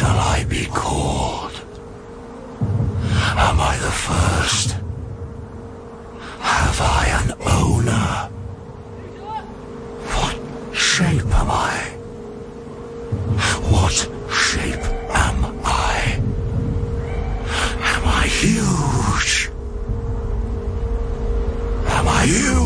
shall I be called? Am I the first? Have I an owner? What shape am I? What shape am I? Am I huge? Am I huge?